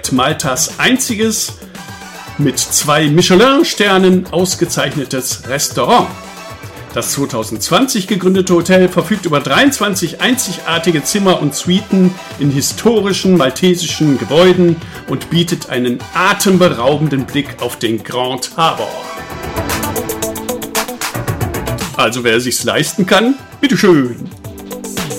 bleibt Maltas einziges mit 2 Michelin-Sternen ausgezeichnetes Restaurant. Das 2020 gegründete Hotel verfügt über 23 einzigartige Zimmer und Suiten in historischen maltesischen Gebäuden und bietet einen atemberaubenden Blick auf den Grand Harbour. Also wer es sich leisten kann, bitteschön.